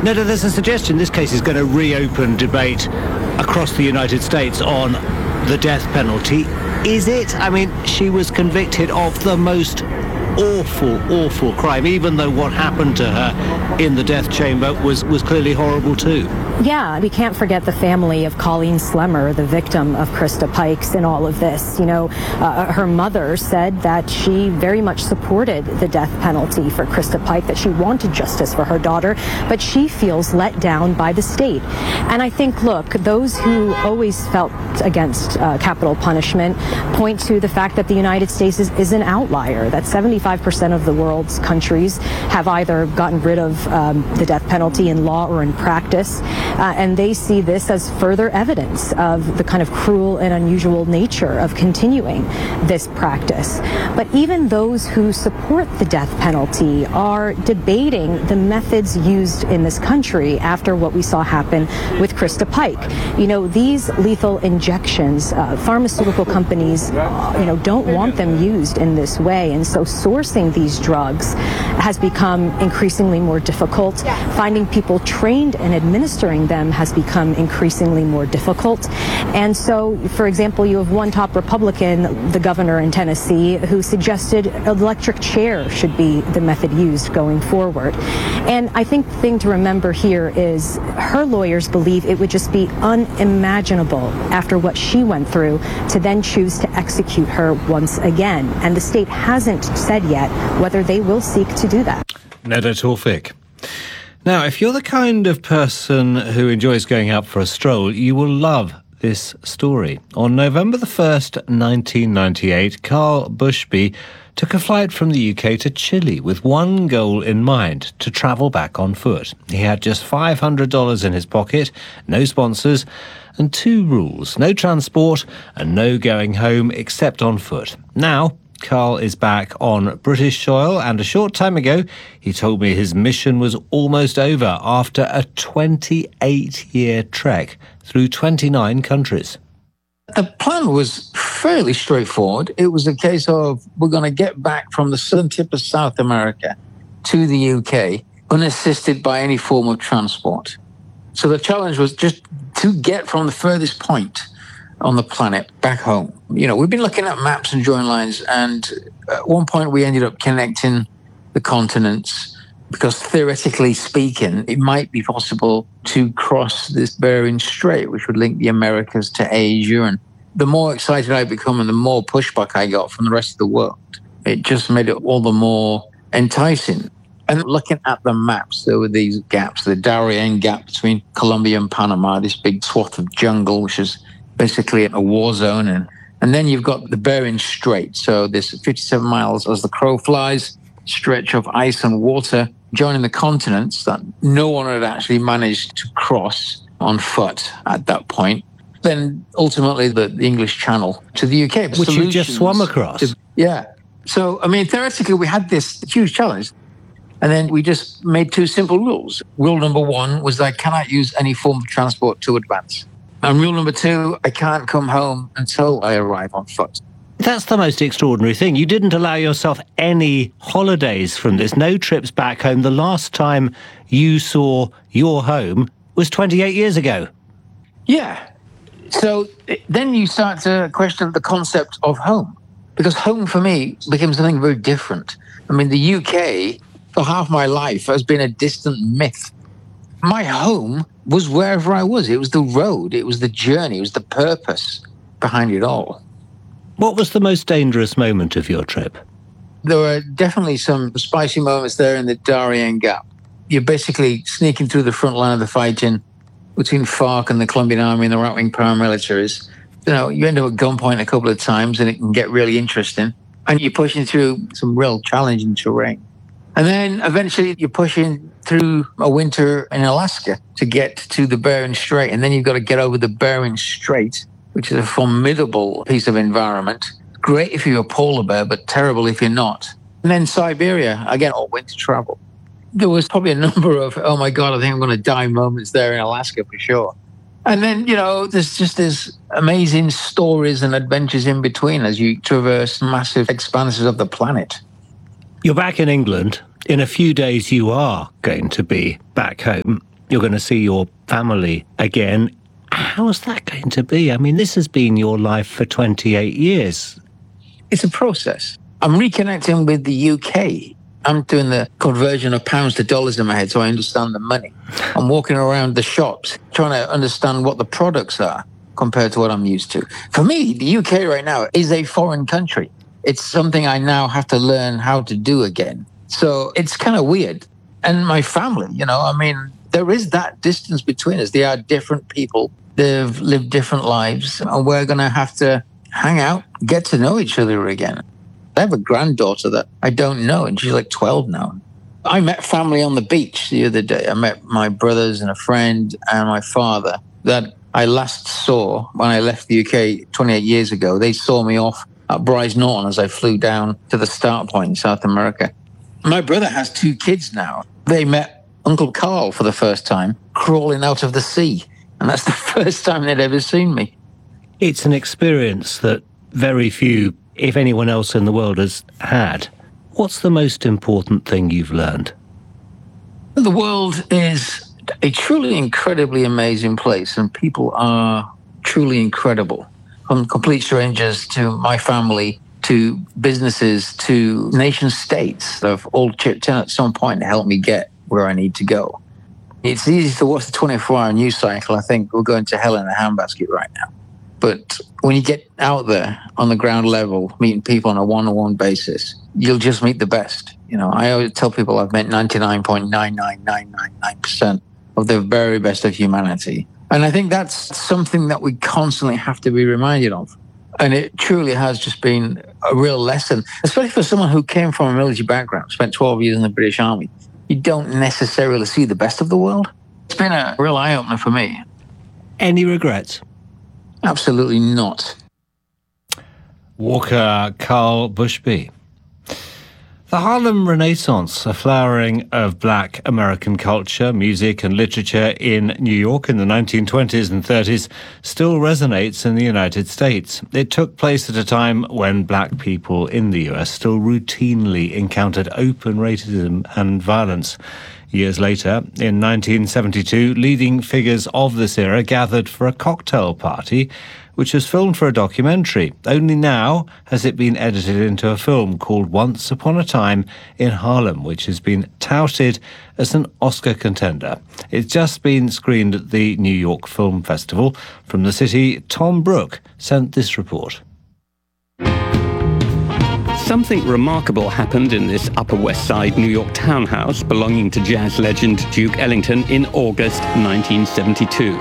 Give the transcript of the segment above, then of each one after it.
Neda, there's a suggestion this case is going to reopen debate across the United States on the death penalty. Is it? I mean, she was convicted of the most awful crime, even though what happened to her in the death chamber was clearly horrible too. Yeah, we can't forget the family of Colleen Slemmer, the victim of Krista Pikes in all of this. You know, her mother said that she very much supported the death penalty for Krista Pike, that she wanted justice for her daughter, but she feels let down by the state. And I think, look, those who always felt against capital punishment point to the fact that the United States is an outlier, that 75% of the world's countries have either gotten rid of the death penalty in law or in practice. And they see this as further evidence of the kind of cruel and unusual nature of continuing this practice. But even those who support the death penalty are debating the methods used in this country after what we saw happen with Krista Pike. You know, these lethal injections, pharmaceutical companies, don't want them used in this way. And so sourcing these drugs has become increasingly more difficult. Finding people trained in administering them has become increasingly more difficult. And so, for example, you have one top Republican, the governor in Tennessee, who suggested electric chair should be the method used going forward. And I think the thing to remember here is her lawyers believe it would just be unimaginable after what she went through to then choose to execute her once again. And the state hasn't said yet whether they will seek to do that. Neda Tawfik. Now, if you're the kind of person who enjoys going out for a stroll, you will love this story. On November the 1st, 1998, Carl Bushby took a flight from the UK to Chile with one goal in mind: to travel back on foot. He had just $500 in his pocket, no sponsors, and two rules: no transport and no going home except on foot. Now, Carl is back on British soil, and a short time ago he told me his mission was almost over after a 28-year trek through 29 countries. The plan was fairly straightforward. It was a case of, we're going to get back from the southern tip of South America to the UK, unassisted by any form of transport. So the challenge was just to get from the furthest point on the planet back home. You know, we've been looking at maps and drawing lines, and at one point we ended up connecting the continents because, theoretically speaking, it might be possible to cross this Bering Strait, which would link the Americas to Asia. And the more excited I become and the more pushback I got from the rest of the world, it just made it all the more enticing. And looking at the maps, there were these gaps, the Darien Gap between Colombia and Panama, this big swath of jungle, which is basically a war zone. And then you've got the Bering Strait. So there's 57 miles as the crow flies, stretch of ice and water joining the continents that no one had actually managed to cross on foot at that point. Then ultimately the English Channel to the UK. Which you just swum across. Yeah. So, I mean, theoretically, we had this huge challenge. And then we just made two simple rules. Rule number one was that I cannot use any form of transport to advance. And rule number two, I can't come home until I arrive on foot. That's the most extraordinary thing. You didn't allow yourself any holidays from this, no trips back home. The last time you saw your home was 28 years ago. Yeah. So then you start to question the concept of home, because home for me became something very different. I mean, the UK, for half my life, has been a distant myth. My home was wherever I was. It was the road, it was the journey, it was the purpose behind it all. What was the most dangerous moment of your trip? There were definitely some spicy moments there in the Darien Gap. You're basically sneaking through the front line of the fighting between FARC and the Colombian Army and the right-wing paramilitaries. You know, you end up at gunpoint a couple of times and it can get really interesting. And you're pushing through some real challenging terrain. And then eventually you're pushing through a winter in Alaska to get to the Bering Strait. And then you've got to get over the Bering Strait, which is a formidable piece of environment. Great if you're a polar bear, but terrible if you're not. And then Siberia, again, all winter travel. There was probably a number of, oh my God, I think I'm going to die moments there in Alaska for sure. And then, you know, there's just these amazing stories and adventures in between as you traverse massive expanses of the planet. You're back in England. In a few days, you are going to be back home. you're going to see your family again. How's that going to be? I mean, this has been your life for 28 years. It's a process. I'm reconnecting with the UK. I'm doing the conversion of pounds to dollars in my head so I understand the money. I'm walking around the shops trying to understand what the products are compared to what I'm used to. For me, the UK right now is a foreign country. It's something I now have to learn how to do again. So it's kind of weird. And my family, I mean, there is that distance between us. They are different people. They've lived different lives. And we're going to have to hang out, get to know each other again. I have a granddaughter that I don't know, and she's like 12 now. I met family on the beach the other day. I met my brothers and a friend and my father that I last saw when I left the UK 28 years ago. They saw me off at Bryce Norton as I flew down to the start point in South America. My brother has 2 kids now. They met Uncle Carl for the first time, crawling out of the sea. And that's the first time they'd ever seen me. It's an experience that very few, if anyone else in the world, has had. What's the most important thing you've learned? The world is a truly incredibly amazing place, and people are truly incredible. From complete strangers to my family, to businesses, to nation states that have all chipped in at some point to help me get where I need to go. It's easy to watch the 24-hour news cycle. I think we're going to hell in a handbasket right now. But when you get out there on the ground level, meeting people on a one-on-one basis, you'll just meet the best. I always tell people I've met 99.99999% of the very best of humanity. And I think that's something that we constantly have to be reminded of. And it truly has just been a real lesson, especially for someone who came from a military background, spent 12 years in the British Army. You don't necessarily see the best of the world. It's been a real eye-opener for me. Any regrets? Absolutely not. Walker Carl Bushby. The Harlem Renaissance, a flowering of black American culture, music and literature in New York in the 1920s and 30s, still resonates in the United States. It took place at a time when black people in the US still routinely encountered open racism and violence. Years later, in 1972, leading figures of this era gathered for a cocktail party, which was filmed for a documentary. Only now has it been edited into a film called Once Upon a Time in Harlem, which has been touted as an Oscar contender. It's just been screened at the New York Film Festival. From the city, Tom Brooke sent this report. Something remarkable happened in this Upper West Side New York townhouse belonging to jazz legend Duke Ellington in August 1972.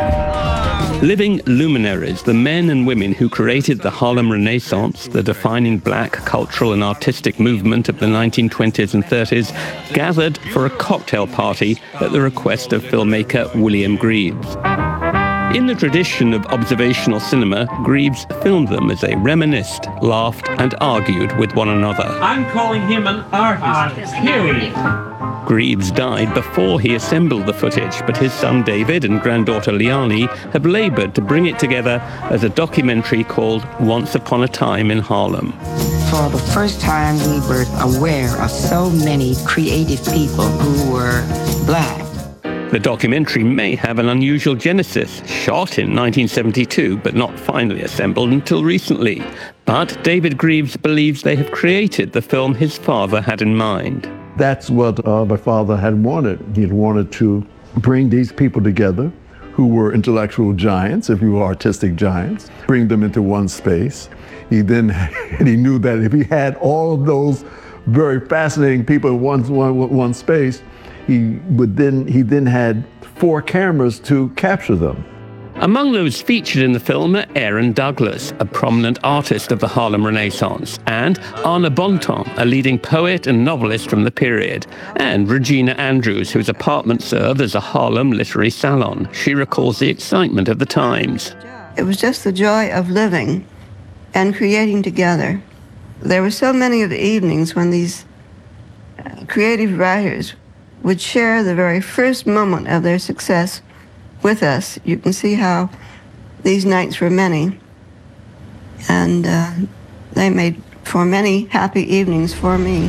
Living luminaries, the men and women who created the Harlem Renaissance, the defining black cultural and artistic movement of the 1920s and 30s, gathered for a cocktail party at the request of filmmaker William Greaves. In the tradition of observational cinema, Greaves filmed them as they reminisced, laughed, and argued with one another. I'm calling him an artist, period. Greaves died before he assembled the footage, but his son David and granddaughter Liani have labored to bring it together as a documentary called Once Upon a Time in Harlem. For the first time, we were aware of so many creative people who were black. The documentary may have an unusual genesis, shot in 1972, but not finally assembled until recently. But David Greaves believes they have created the film his father had in mind. That's what my father had wanted. He had wanted to bring these people together who were intellectual giants, if you will, artistic giants, bring them into one space. He knew that if he had all of those very fascinating people in one space, he then had 4 cameras to capture them. Among those featured in the film are Aaron Douglas, a prominent artist of the Harlem Renaissance, and Anna Bontemps, a leading poet and novelist from the period, and Regina Andrews, whose apartment served as a Harlem literary salon. She recalls the excitement of the times. It was just the joy of living and creating together. There were so many of the evenings when these creative writers would share the very first moment of their success with us. You can see how these nights were many, and they made for many happy evenings for me.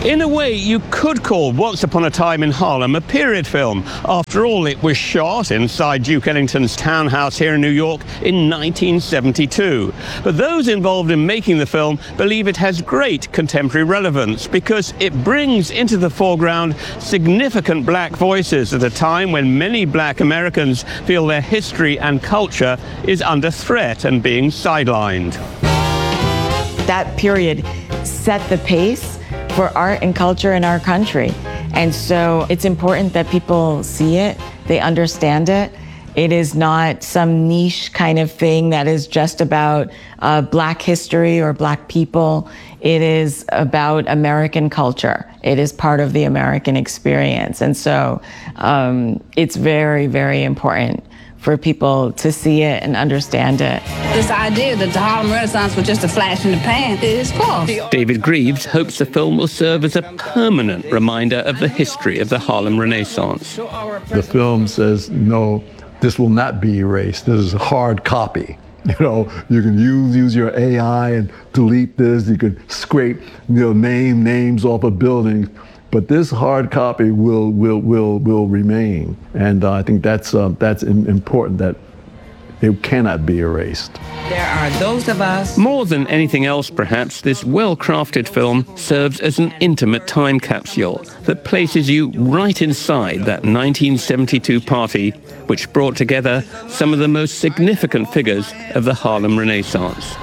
In a way, you could call Once Upon a Time in Harlem a period film. After all, it was shot inside Duke Ellington's townhouse here in New York in 1972. But those involved in making the film believe it has great contemporary relevance because it brings into the foreground significant black voices at a time when many black Americans feel their history and culture is under threat and being sidelined. That period set the pace for art and culture in our country. And so it's important that people see it, they understand it. It is not some niche kind of thing that is just about black history or black people. It is about American culture. It is part of the American experience. And so it's very, very important for people to see it and understand it. This idea that the Harlem Renaissance was just a flash in the pan is false. David Greaves hopes the film will serve as a permanent reminder of the history of the Harlem Renaissance. The film says, no, this will not be erased. This is a hard copy. You know, you can use your AI and delete this. You can scrape, names off of buildings. But this hard copy will remain, and I think that's important, that it cannot be erased. There are those of us. More than anything else, perhaps, this well-crafted film serves as an intimate time capsule that places you right inside that 1972 party, which brought together some of the most significant figures of the Harlem Renaissance.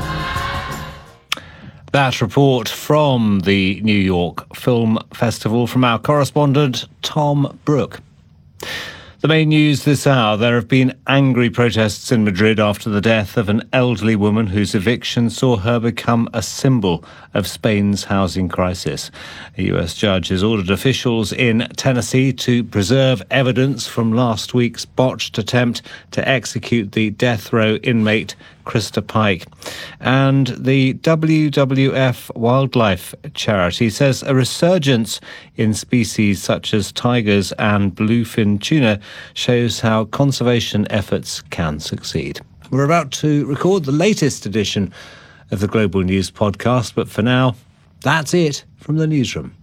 That report from the New York Film Festival from our correspondent, Tom Brooke. The main news this hour: there have been angry protests in Madrid after the death of an elderly woman whose eviction saw her become a symbol of Spain's housing crisis. A US judge has ordered officials in Tennessee to preserve evidence from last week's botched attempt to execute the death row inmate Krista Pike. And the WWF Wildlife Charity says a resurgence in species such as tigers and bluefin tuna shows how conservation efforts can succeed. We're about to record the latest edition of the Global News Podcast, but for now, that's it from the newsroom.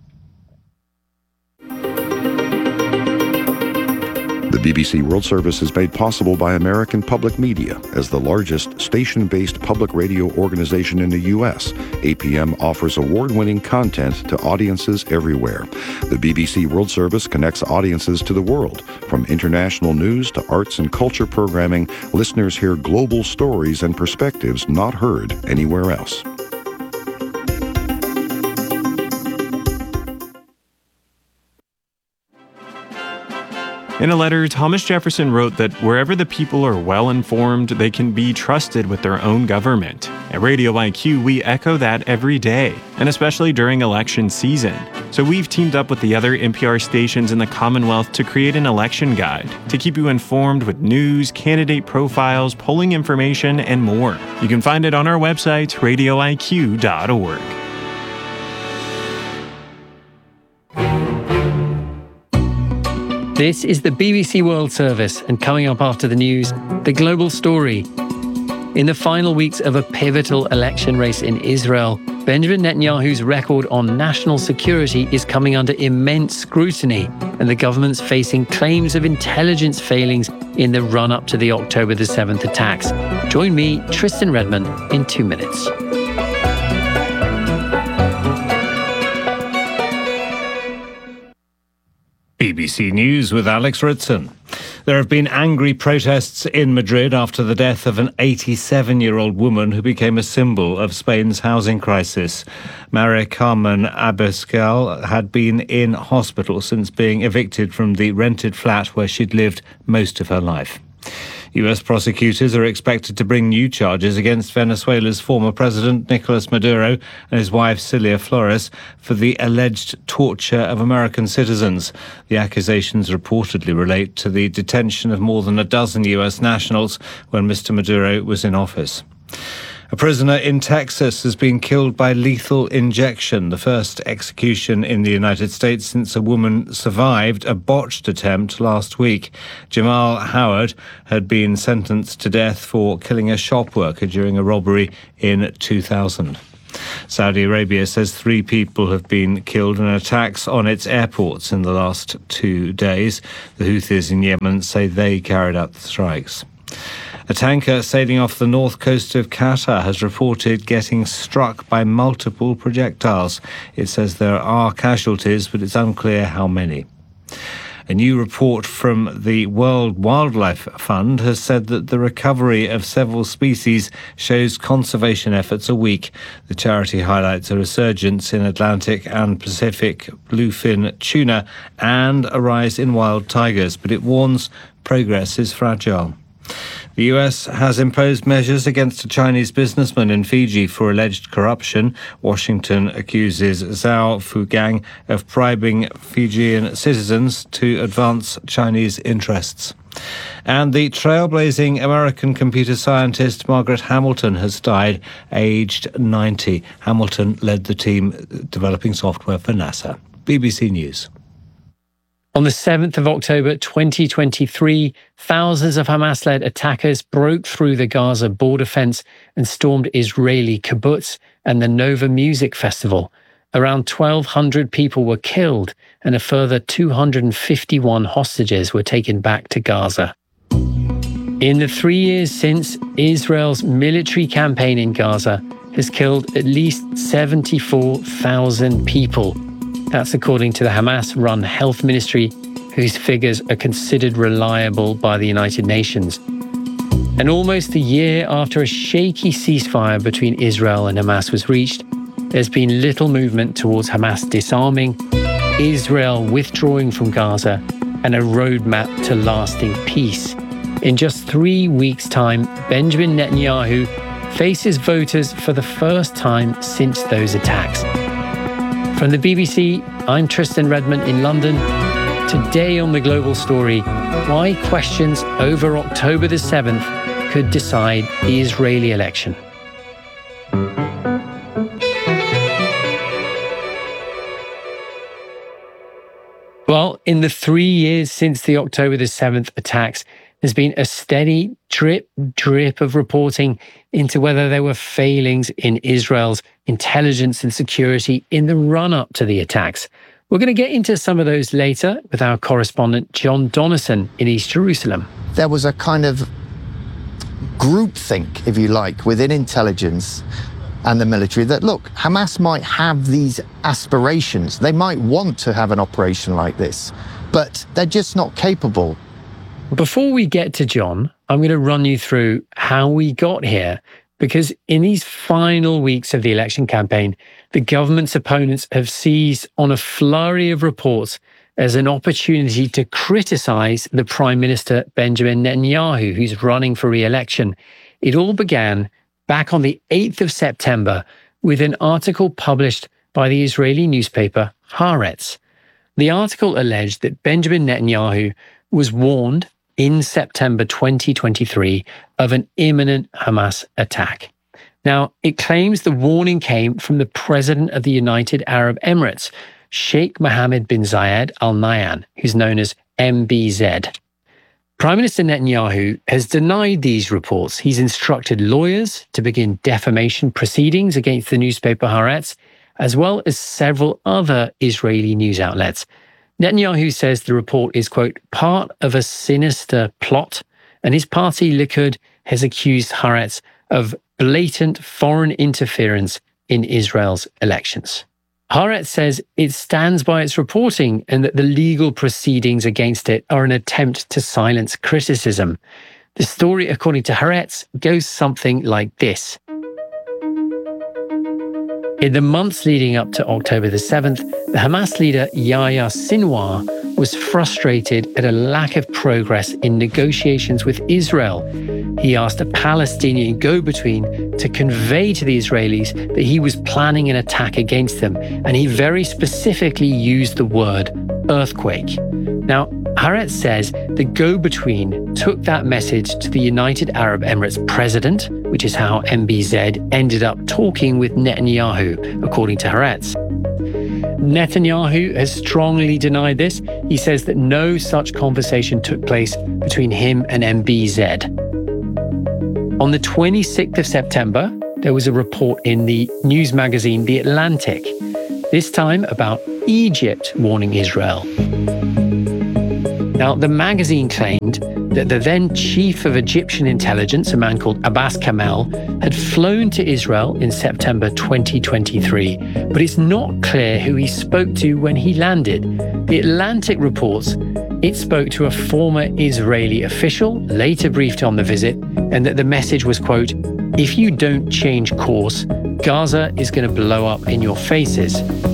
The BBC World Service is made possible by American Public Media. As the largest station-based public radio organization in the U.S., APM offers award-winning content to audiences everywhere. The BBC World Service connects audiences to the world. From international news to arts and culture programming, listeners hear global stories and perspectives not heard anywhere else. In a letter, Thomas Jefferson wrote that wherever the people are well-informed, they can be trusted with their own government. At Radio IQ, we echo that every day, and especially during election season. So we've teamed up with the other NPR stations in the Commonwealth to create an election guide to keep you informed with news, candidate profiles, polling information, and more. You can find it on our website, radioiq.org. This is the BBC World Service, and coming up after the news, the global story. In the final weeks of a pivotal election race in Israel, Benjamin Netanyahu's record on national security is coming under immense scrutiny, and the government's facing claims of intelligence failings in the run-up to the October the 7th attacks. Join me, Tristan Redmond, in 2 minutes. BBC News with Alex Ritson. There have been angry protests in Madrid after the death of an 87-year-old woman who became a symbol of Spain's housing crisis. Maria Carmen Abascal had been in hospital since being evicted from the rented flat where she'd lived most of her life. US prosecutors are expected to bring new charges against Venezuela's former president Nicolas Maduro and his wife Cilia Flores for the alleged torture of American citizens. The accusations reportedly relate to the detention of more than a dozen US nationals when Mr. Maduro was in office. A prisoner in Texas has been killed by lethal injection, the first execution in the United States since a woman survived a botched attempt last week. Jamal Howard had been sentenced to death for killing a shop worker during a robbery in 2000. Saudi Arabia says 3 people have been killed in attacks on its airports in the last 2 days. The Houthis in Yemen say they carried out the strikes. A tanker sailing off the north coast of Qatar has reported getting struck by multiple projectiles. It says there are casualties, but it's unclear how many. A new report from the World Wildlife Fund has said that the recovery of several species shows conservation efforts are weak. The charity highlights a resurgence in Atlantic and Pacific bluefin tuna and a rise in wild tigers, but it warns progress is fragile. The US has imposed measures against a Chinese businessman in Fiji for alleged corruption. Washington accuses Zhao Fugang of bribing Fijian citizens to advance Chinese interests. And the trailblazing American computer scientist Margaret Hamilton has died, aged 90. Hamilton led the team developing software for NASA. BBC News. On the 7th of October 2023, thousands of Hamas-led attackers broke through the Gaza border fence and stormed Israeli kibbutz and the Nova Music Festival. Around 1,200 people were killed and a further 251 hostages were taken back to Gaza. In the 3 years since, Israel's military campaign in Gaza has killed at least 74,000 people. That's according to the Hamas-run health ministry, whose figures are considered reliable by the United Nations. And almost a year after a shaky ceasefire between Israel and Hamas was reached, there's been little movement towards Hamas disarming, Israel withdrawing from Gaza, and a roadmap to lasting peace. In just 3 weeks' time, Benjamin Netanyahu faces voters for the first time since those attacks. From the BBC, I'm Tristan Redmond in London. Today on The Global Story, why questions over October the 7th could decide the Israeli election. Well, in the 3 years since the October the 7th attacks, there's been a steady drip of reporting into whether there were failings in Israel's intelligence and security in the run-up to the attacks. We're going to get into some of those later with our correspondent John Donnison in East Jerusalem. There was a kind of groupthink, if you like, within intelligence and the military that, look, Hamas might have these aspirations. They might want to have an operation like this, but they're just not capable. Before we get to John, I'm going to run you through how we got here, because in these final weeks of the election campaign, the government's opponents have seized on a flurry of reports as an opportunity to criticize the Prime Minister Benjamin Netanyahu, who's running for re-election. It all began back on the 8th of September with an article published by the Israeli newspaper Haaretz. The article alleged that Benjamin Netanyahu was warned in September 2023 of an imminent Hamas attack. Now, it claims the warning came from the President of the United Arab Emirates, Sheikh Mohammed bin Zayed Al Nahyan, who's known as MBZ. Prime Minister Netanyahu has denied these reports. He's instructed lawyers to begin defamation proceedings against the newspaper Haaretz, as well as several other Israeli news outlets. Netanyahu says the report is, quote, part of a sinister plot, and his party, Likud, has accused Haaretz of blatant foreign interference in Israel's elections. Haaretz says it stands by its reporting and that the legal proceedings against it are an attempt to silence criticism. The story, according to Haaretz, goes something like this. In the months leading up to October the 7th, the Hamas leader Yahya Sinwar was frustrated at a lack of progress in negotiations with Israel. He asked a Palestinian go-between to convey to the Israelis that he was planning an attack against them, and he very specifically used the word earthquake. Now, Haaretz says the go-between took that message to the United Arab Emirates president, which is how MBZ ended up talking with Netanyahu, according to Haaretz. Netanyahu has strongly denied this. He says that no such conversation took place between him and MBZ. On the 26th of September, there was a report in the news magazine The Atlantic, this time about Egypt warning Israel. Now, the magazine claimed that the then chief of Egyptian intelligence, a man called Abbas Kamel, had flown to Israel in September 2023, but it's not clear who he spoke to when he landed. The Atlantic reports it spoke to a former Israeli official, later briefed on the visit, and that the message was, quote, "If you don't change course, Gaza is going to blow up in your faces."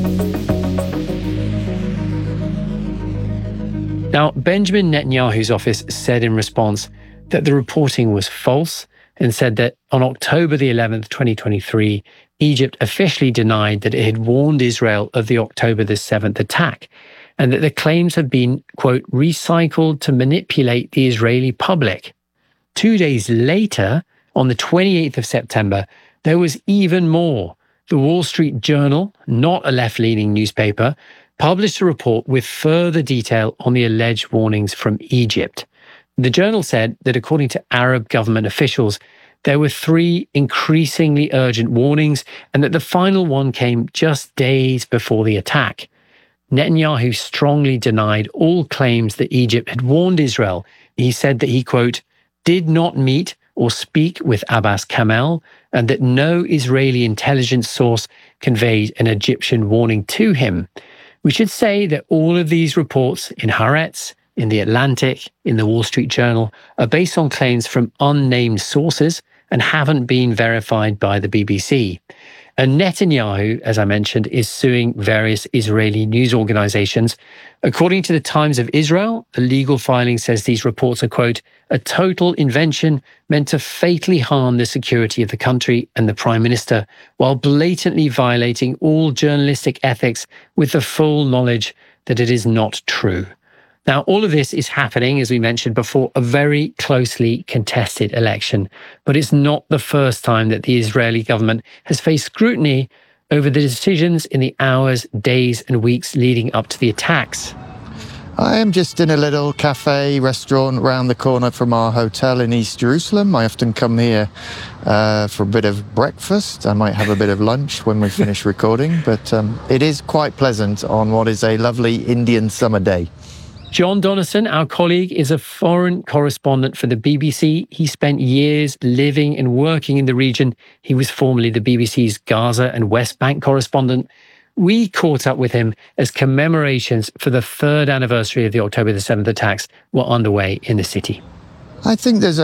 Now, Benjamin Netanyahu's office said in response that the reporting was false and said that on October the 11th, 2023, Egypt officially denied that it had warned Israel of the October the 7th attack and that the claims had been, quote, recycled to manipulate the Israeli public. 2 days later, on the 28th of September, there was even more. The Wall Street Journal, not a left-leaning newspaper, published a report with further detail on the alleged warnings from Egypt. The journal said that according to Arab government officials, there were 3 increasingly urgent warnings and that the final one came just days before the attack. Netanyahu strongly denied all claims that Egypt had warned Israel. He said that he, quote, did not meet or speak with Abbas Kamel and that no Israeli intelligence source conveyed an Egyptian warning to him. We should say that all of these reports in Haaretz, in The Atlantic, in the Wall Street Journal, are based on claims from unnamed sources and haven't been verified by the BBC. And Netanyahu, as I mentioned, is suing various Israeli news organizations. According to the Times of Israel, the legal filing says these reports are, quote, a total invention meant to fatally harm the security of the country and the Prime Minister, while blatantly violating all journalistic ethics with the full knowledge that it is not true. Now, all of this is happening, as we mentioned before, a very closely contested election. But it's not the first time that the Israeli government has faced scrutiny over the decisions in the hours, days and weeks leading up to the attacks. I am just in a little cafe restaurant around the corner from our hotel in East Jerusalem. I often come here for a bit of breakfast. I might have a bit of lunch when we finish recording, but it is quite pleasant on what is a lovely Indian summer day. John Donnison, our colleague, is a foreign correspondent for the BBC. He spent years living and working in the region. He was formerly the BBC's Gaza and West Bank correspondent. We caught up with him as commemorations for the 3rd anniversary of the October the 7th attacks were underway in the city. I think there's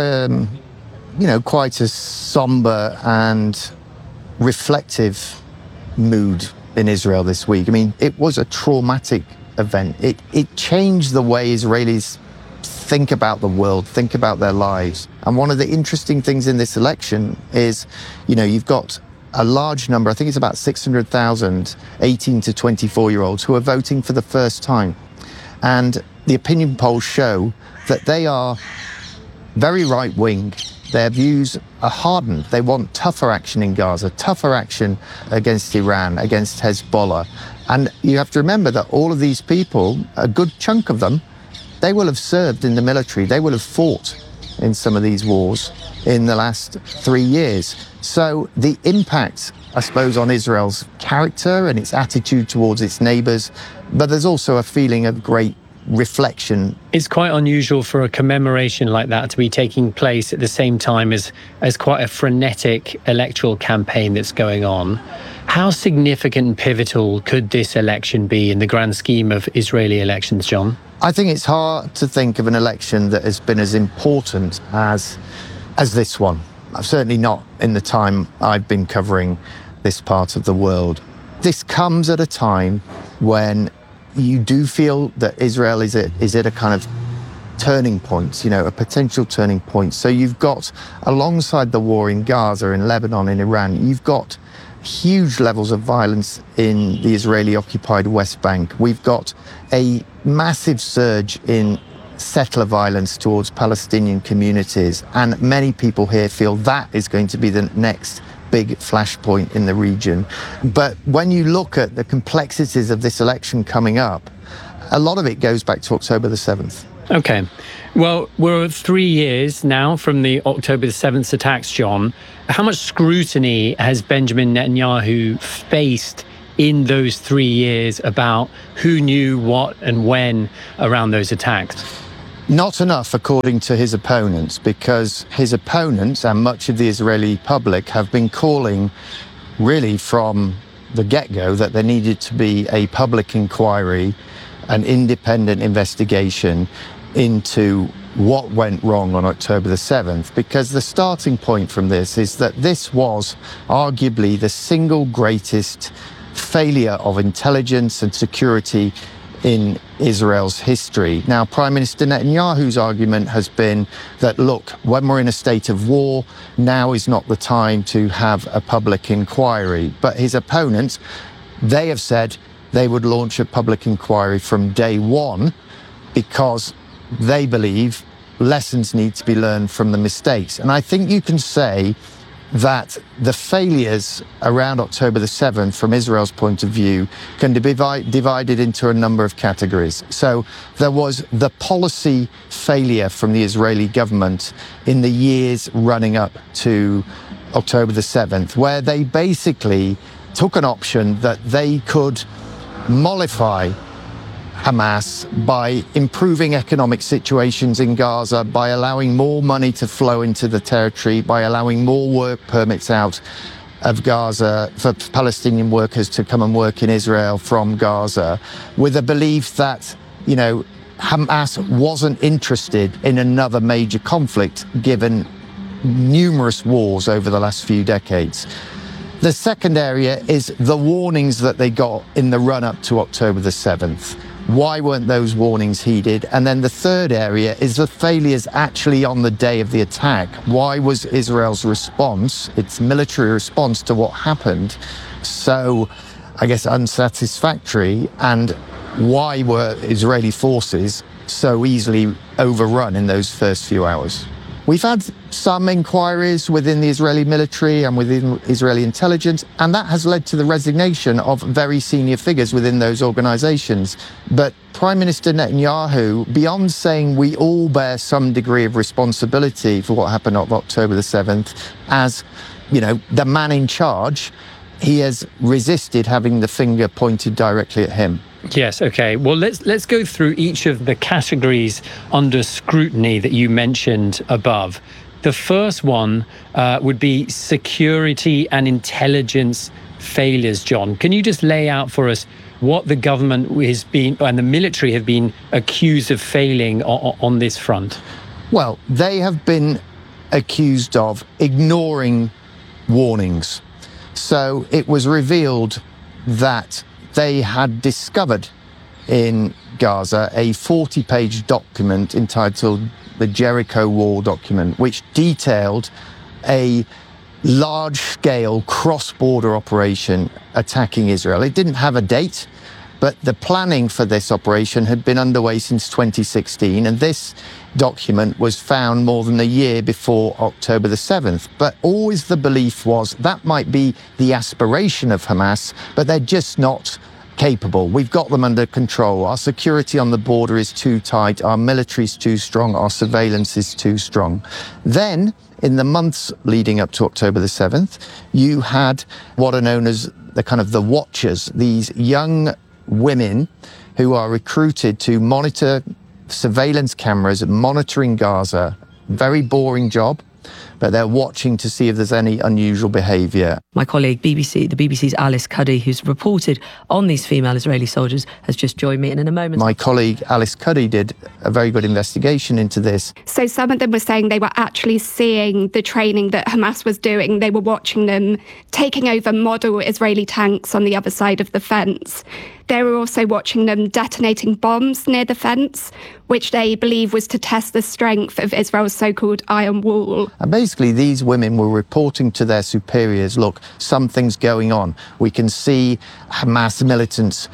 quite a somber and reflective mood in Israel this week. I mean, it was a traumatic event. It changed the way Israelis think about the world, think about their lives. And one of the interesting things in this election is, you've got a large number, I think it's about 600,000 18 to 24-year-olds who are voting for the first time. And the opinion polls show that they are very right-wing. Their views are hardened. They want tougher action in Gaza, tougher action against Iran, against Hezbollah. And you have to remember that all of these people, a good chunk of them, they will have served in the military. They will have fought in some of these wars in the last 3 years. So the impact, I suppose, on Israel's character and its attitude towards its neighbors, but there's also a feeling of great reflection. It's quite unusual for a commemoration like that to be taking place at the same time as quite a frenetic electoral campaign that's going on. How significant and pivotal could this election be in the grand scheme of Israeli elections, John? I think it's hard to think of an election that has been as important as this one. Certainly not in the time I've been covering this part of the world. This comes at a time when you do feel that Israel is at a kind of turning point, a potential turning point. So you've got, alongside the war in Gaza, in Lebanon, in Iran, you've got huge levels of violence in the Israeli-occupied West Bank. We've got a massive surge in settler violence towards Palestinian communities, and many people here feel that is going to be the next big flashpoint in the region. But when you look at the complexities of this election coming up, a lot of it goes back to October the 7th. Okay. Well, we're 3 years now from the October the 7th attacks, John. How much scrutiny has Benjamin Netanyahu faced in those 3 years about who knew what and when around those attacks? Not enough, according to his opponents, because his opponents and much of the Israeli public have been calling, really from the get-go, that there needed to be a public inquiry, an independent investigation into what went wrong on October the 7th, because the starting point from this is that this was arguably the single greatest failure of intelligence and security in Israel's history. Now, Prime Minister Netanyahu's argument has been that, look, when we're in a state of war, now is not the time to have a public inquiry. But his opponents, they have said they would launch a public inquiry from day one because they believe lessons need to be learned from the mistakes. And I think you can say that the failures around October the 7th, from Israel's point of view, can be divided into a number of categories. So there was the policy failure from the Israeli government in the years running up to October the 7th, where they basically took an option that they could mollify Hamas by improving economic situations in Gaza, by allowing more money to flow into the territory, by allowing more work permits out of Gaza for Palestinian workers to come and work in Israel from Gaza, with a belief that, you know, Hamas wasn't interested in another major conflict, given numerous wars over the last few decades. The second area is the warnings that they got in the run-up to October the 7th. Why weren't those warnings heeded? And then the third area is the failures actually on the day of the attack. Why was Israel's response, its military response to what happened, so, I guess, unsatisfactory? And why were Israeli forces so easily overrun in those first few hours? We've had some inquiries within the Israeli military and within Israeli intelligence, and that has led to the resignation of very senior figures within those organizations. But Prime Minister Netanyahu, beyond saying we all bear some degree of responsibility for what happened on October the 7th, as, you know, the man in charge, he has resisted having the finger pointed directly at him. Yes, okay. Well, let's go through each of the categories under scrutiny that you mentioned above. The first one would be security and intelligence failures, John. Can you just lay out for us what the government has been, and the military have been accused of failing on this front? Well, they have been accused of ignoring warnings. So it was revealed that they had discovered in Gaza a 40-page document entitled the Jericho Wall document, which detailed a large-scale cross-border operation attacking Israel. It didn't have a date, but the planning for this operation had been underway since 2016, and this document was found more than a year before October the 7th. But always the belief was that might be the aspiration of Hamas, but they're just not capable. We've got them under control. Our security on the border is too tight. Our military is too strong. Our surveillance is too strong. Then, in the months leading up to October the 7th, you had what are known as the watchers, these young women who are recruited to monitor surveillance cameras monitoring Gaza. Very boring job, but they're watching to see if there's any unusual behaviour. My colleague, the BBC's Alice Cuddy, who's reported on these female Israeli soldiers, has just joined me. And in a moment... My colleague Alice Cuddy did a very good investigation into this. So some of them were saying they were actually seeing the training that Hamas was doing. They were watching them taking over model Israeli tanks on the other side of the fence. They were also watching them detonating bombs near the fence, which they believe was to test the strength of Israel's so-called Iron Wall. And basically, these women were reporting to their superiors, look, something's going on. We can see Hamas militants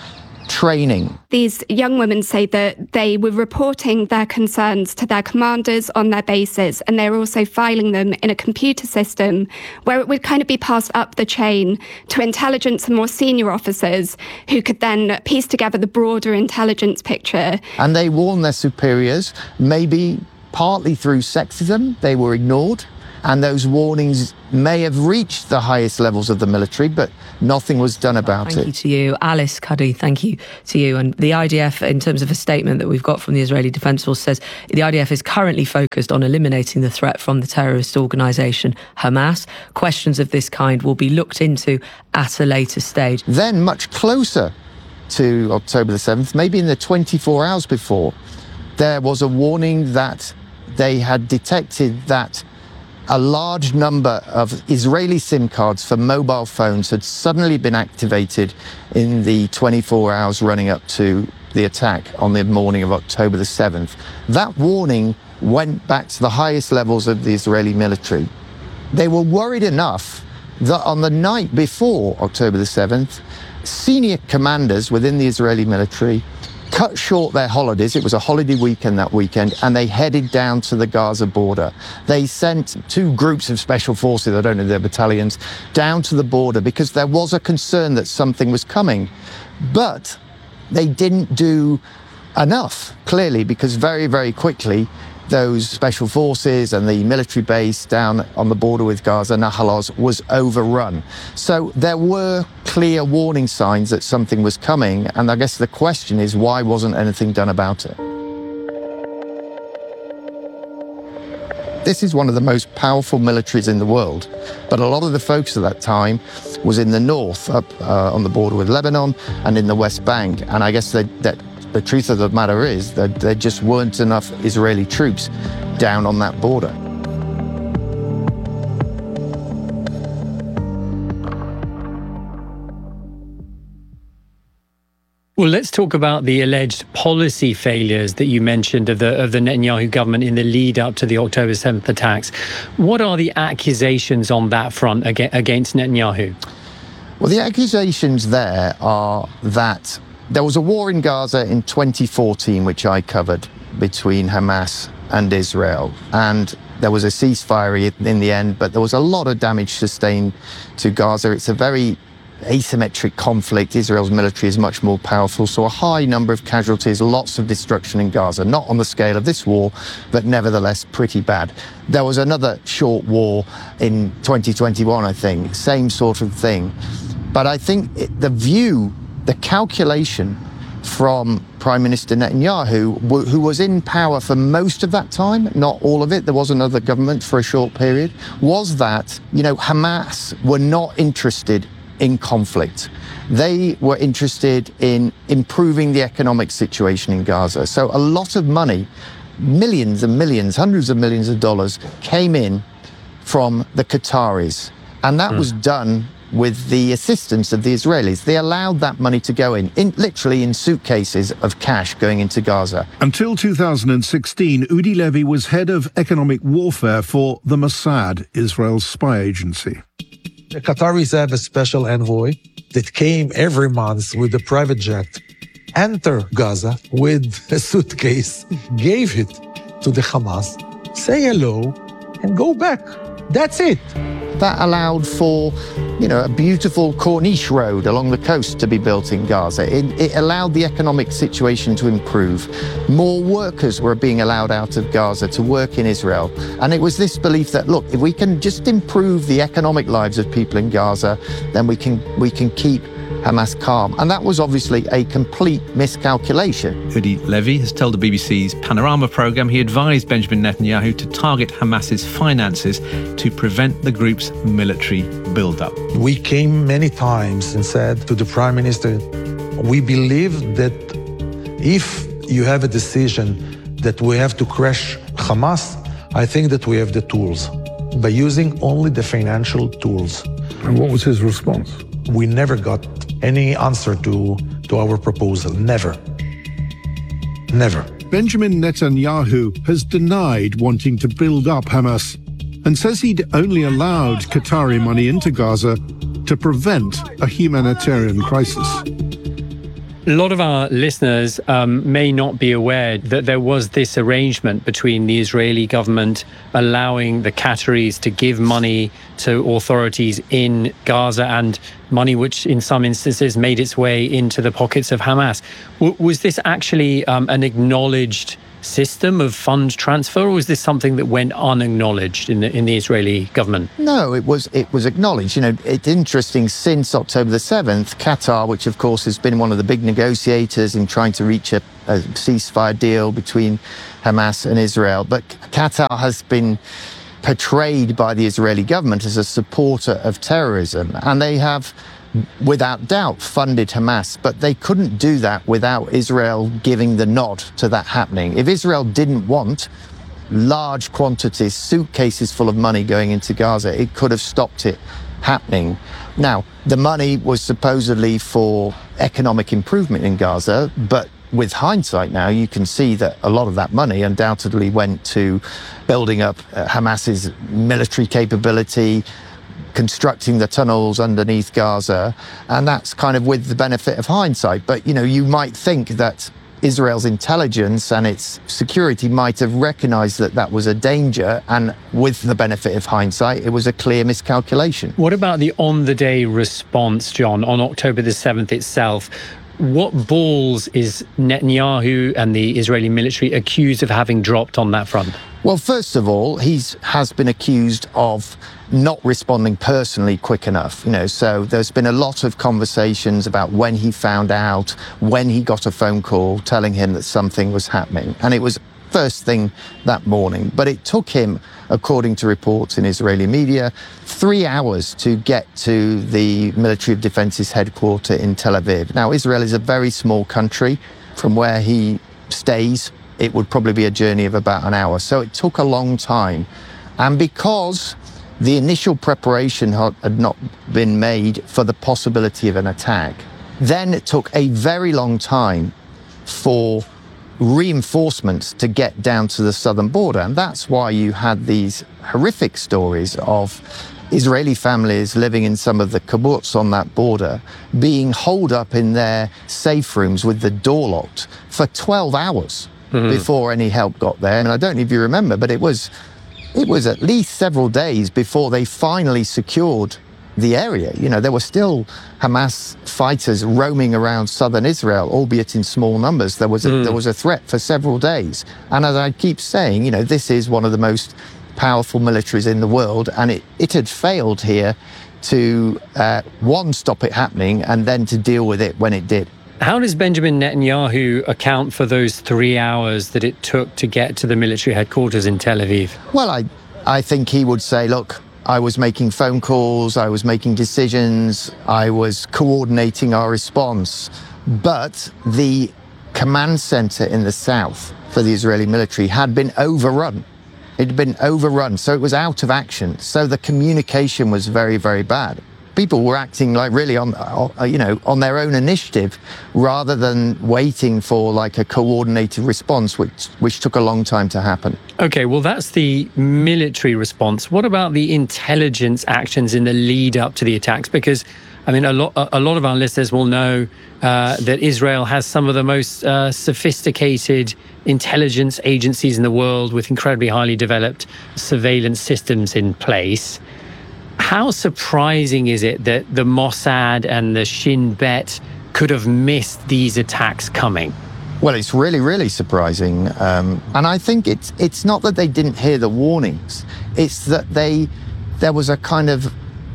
training. These young women say that they were reporting their concerns to their commanders on their bases, and they were also filing them in a computer system where it would kind of be passed up the chain to intelligence and more senior officers who could then piece together the broader intelligence picture. And they warned their superiors, maybe partly through sexism, they were ignored. And those warnings may have reached the highest levels of the military, but nothing was done about it. Thank you to you. Alice Cuddy, thank you to you. And the IDF, in terms of a statement that we've got from the Israeli Defense Force, says the IDF is currently focused on eliminating the threat from the terrorist organisation Hamas. Questions of this kind will be looked into at a later stage. Then, much closer to October the 7th, maybe in the 24 hours before, there was a warning that they had detected that a large number of Israeli SIM cards for mobile phones had suddenly been activated in the 24 hours running up to the attack on the morning of October the 7th. That warning went back to the highest levels of the Israeli military. They were worried enough that on the night before October the 7th, senior commanders within the Israeli military cut short their holidays. It was a holiday weekend that weekend, and they headed down to the Gaza border. They sent 2 groups of special forces, I don't know their battalions, down to the border because there was a concern that something was coming. But they didn't do enough, clearly, because very, very quickly, those special forces and the military base down on the border with Gaza, Nahal Oz, was overrun. So there were clear warning signs that something was coming, and I guess the question is, why wasn't anything done about it? This is one of the most powerful militaries in the world, but a lot of the focus at that time was in the north, up on the border with Lebanon, and in the West Bank, and I guess that the truth of the matter is that there just weren't enough Israeli troops down on that border. Well, let's talk about the alleged policy failures that you mentioned of the Netanyahu government in the lead up to the October 7th attacks. What are the accusations on that front against Netanyahu? Well, the accusations there are that there was a war in Gaza in 2014, which I covered, between Hamas and Israel. And there was a ceasefire in the end, but there was a lot of damage sustained to Gaza. It's a very asymmetric conflict. Israel's military is much more powerful, so a high number of casualties, lots of destruction in Gaza, not on the scale of this war, but nevertheless pretty bad. There was another short war in 2021, I think, same sort of thing. But I think the calculation from Prime Minister Netanyahu, who was in power for most of that time, not all of it, there was another government for a short period, was that, Hamas were not interested in conflict. They were interested in improving the economic situation in Gaza. So a lot of money, millions and millions, hundreds of millions of dollars, came in from the Qataris. And that was done with the assistance of the Israelis. They allowed that money to go in literally in suitcases of cash going into Gaza. Until 2016, Udi Levy was head of economic warfare for the Mossad, Israel's spy agency. The Qataris have a special envoy that came every month with a private jet, enter Gaza with a suitcase, gave it to the Hamas, say hello, and go back. That's it. That allowed for, a beautiful Corniche road along the coast to be built in Gaza. It allowed the economic situation to improve. More workers were being allowed out of Gaza to work in Israel. And it was this belief that, look, if we can just improve the economic lives of people in Gaza, then we can keep Hamas calm. And that was obviously a complete miscalculation. Udi Levy has told the BBC's Panorama programme he advised Benjamin Netanyahu to target Hamas's finances to prevent the group's military build-up. We came many times and said to the Prime Minister, we believe that if you have a decision that we have to crush Hamas, I think that we have the tools, by using only the financial tools. And what was his response? We never got any answer to our proposal. Never. Benjamin Netanyahu has denied wanting to build up Hamas and says he'd only allowed Qatari money into Gaza to prevent a humanitarian crisis. A lot of our listeners may not be aware that there was this arrangement between the Israeli government allowing the Qataris to give money to authorities in Gaza, and money which in some instances made its way into the pockets of Hamas. Was this actually an acknowledged system of fund transfer, or was this something that went unacknowledged in the Israeli government? No, it was acknowledged. You know, it's interesting, since October the 7th, Qatar, which of course has been one of the big negotiators in trying to reach a ceasefire deal between Hamas and Israel, but Qatar has been portrayed by the Israeli government as a supporter of terrorism, and they have without doubt funded Hamas, but they couldn't do that without Israel giving the nod to that happening. If Israel didn't want large quantities, suitcases full of money going into Gaza, it could have stopped it happening. Now, the money was supposedly for economic improvement in Gaza, but with hindsight now, you can see that a lot of that money undoubtedly went to building up Hamas's military capability, constructing the tunnels underneath Gaza, and that's kind of with the benefit of hindsight. But, you know, you might think that Israel's intelligence and its security might have recognized that that was a danger, and with the benefit of hindsight, it was a clear miscalculation. What about the on-the-day response, John, on October the 7th itself? What balls is Netanyahu and the Israeli military accused of having dropped on that front? Well, first of all, he has been accused of not responding personally quick enough. You know, so there's been a lot of conversations about when he found out, when he got a phone call telling him that something was happening. And it was first thing that morning. But it took him, according to reports in Israeli media, 3 hours to get to the Military of Defence's headquarters in Tel Aviv. Now, Israel is a very small country. From where he stays, it would probably be a journey of about an hour. So it took a long time. And because the initial preparation had not been made for the possibility of an attack, then it took a very long time for reinforcements to get down to the southern border. And that's why you had these horrific stories of Israeli families living in some of the kibbutz on that border being holed up in their safe rooms with the door locked for 12 hours before any help got there. And I don't know if you remember, but it was at least several days before they finally secured the area. You know, there were still Hamas fighters roaming around southern Israel, albeit in small numbers. There was a threat for several days. And as I keep saying, you know, this is one of the most powerful militaries in the world, and it had failed here to, one, stop it happening, and then to deal with it when it did. How does Benjamin Netanyahu account for those 3 hours that it took to get to the military headquarters in Tel Aviv? Well, I think he would say, look, I was making phone calls, I was making decisions, I was coordinating our response. But the command center in the south for the Israeli military had been overrun. It had been overrun, so it was out of action. So the communication was very, very bad. People were acting like really on their own initiative rather than waiting for like a coordinated response, which took a long time to happen. Okay, well, that's the military response. What about the intelligence actions in the lead up to the attacks? Because, I mean, a lot of our listeners will know that Israel has some of the most sophisticated intelligence agencies in the world with incredibly highly developed surveillance systems in place. How surprising is it that the Mossad and the Shin Bet could have missed these attacks coming? Well, it's really, really surprising. And I think it's not that they didn't hear the warnings. It's that there was a kind of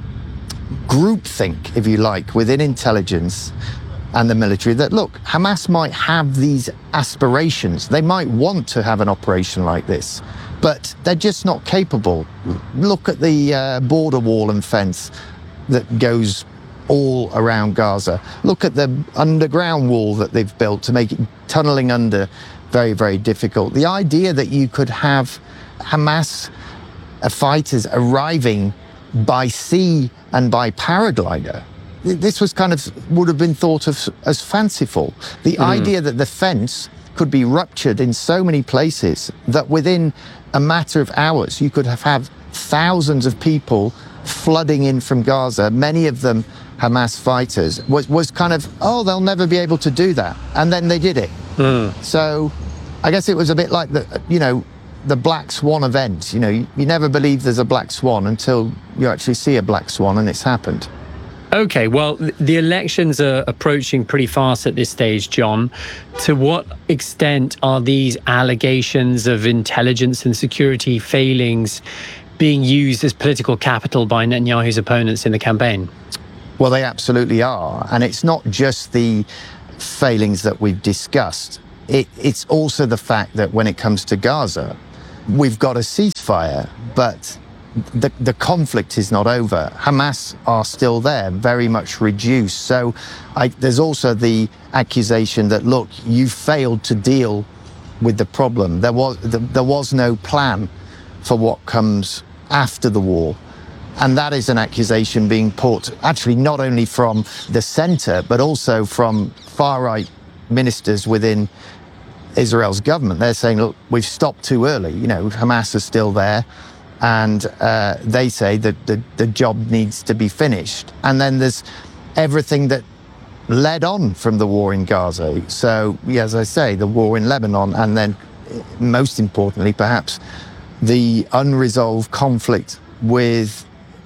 groupthink, if you like, within intelligence and the military that, look, Hamas might have these aspirations. They might want to have an operation like this, but they're just not capable. Look at the border wall and fence that goes all around Gaza. Look at the underground wall that they've built to make it tunneling under very, very difficult. The idea that you could have Hamas fighters arriving by sea and by paraglider, this was would have been thought of as fanciful. The idea that the fence could be ruptured in so many places that within a matter of hours you could have thousands of people flooding in from Gaza, many of them Hamas fighters, was kind of, oh, they'll never be able to do that. And then they did it. So I guess it was a bit like the black swan event. You never believe there's a black swan until you actually see a black swan, and it's happened. Okay, well, the elections are approaching pretty fast at this stage, John. To what extent are these allegations of intelligence and security failings being used as political capital by Netanyahu's opponents in the campaign? Well, they absolutely are. And it's not just the failings that we've discussed. It's also the fact that when it comes to Gaza, we've got a ceasefire, but the conflict is not over. Hamas are still there, very much reduced. So there's also the accusation that, look, you failed to deal with the problem. There was no plan for what comes after the war. And that is an accusation being put actually not only from the center, but also from far-right ministers within Israel's government. They're saying, look, we've stopped too early. Hamas is still there. And they say that the job needs to be finished. And then there's everything that led on from the war in Gaza. So, as I say, the war in Lebanon, and then most importantly, perhaps, the unresolved conflict with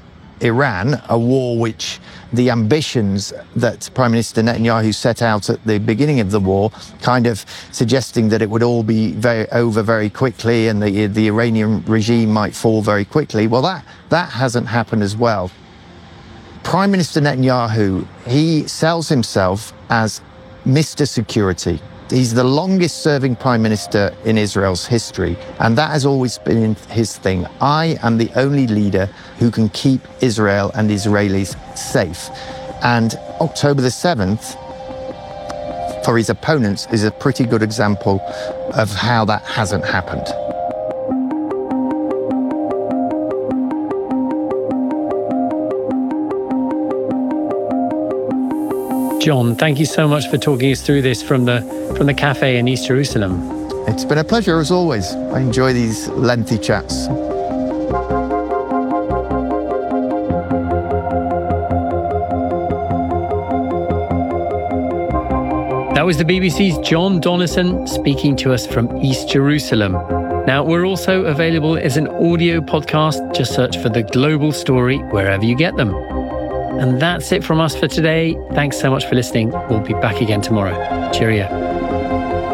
Iran, a war which the ambitions that Prime Minister Netanyahu set out at the beginning of the war, kind of suggesting that it would all be over very quickly and the Iranian regime might fall very quickly. Well, that hasn't happened as well. Prime Minister Netanyahu, he sells himself as Mr. Security. He's the longest serving prime minister in Israel's history, and that has always been his thing. I am the only leader who can keep Israel and Israelis safe. And October the 7th, for his opponents, is a pretty good example of how that hasn't happened. John, thank you so much for talking us through this from the cafe in East Jerusalem. It's been a pleasure as always. I enjoy these lengthy chats. That was the BBC's John Donnison speaking to us from East Jerusalem. Now, we're also available as an audio podcast. Just search for The Global Story wherever you get them. And that's it from us for today. Thanks so much for listening. We'll be back again tomorrow. Cheerio.